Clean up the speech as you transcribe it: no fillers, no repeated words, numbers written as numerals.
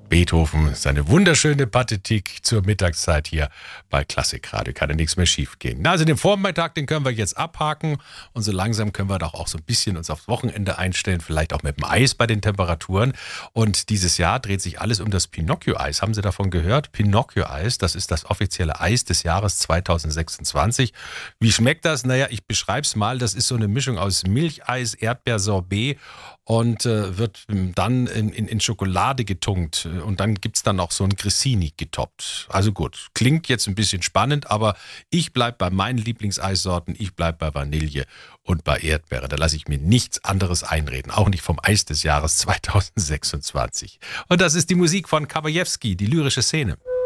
Beethoven, seine wunderschöne Pathetik zur Mittagszeit hier bei Klassikradio. Kann ja nichts mehr schief gehen. Also den Vormittag, den können wir jetzt abhaken und so langsam können wir doch auch so ein bisschen uns aufs Wochenende einstellen, vielleicht auch mit dem Eis bei den Temperaturen. Und dieses Jahr dreht sich alles um das Pinocchio-Eis. Haben Sie davon gehört? Pinocchio-Eis, das ist das offizielle Eis des Jahres 2026. Wie schmeckt das? Naja, ich beschreibe es mal. Das ist so eine Mischung aus Milcheis, Erdbeersorbet und wird dann in Schokolade getunkt. Und dann gibt's dann noch so ein Grissini getoppt. Also gut, klingt jetzt ein bisschen spannend, aber ich bleib bei meinen Lieblingseissorten. Ich bleib bei Vanille und bei Erdbeere. Da lasse ich mir nichts anderes einreden. Auch nicht vom Eis des Jahres 2026. Und das ist die Musik von Kawajewski, die lyrische Szene.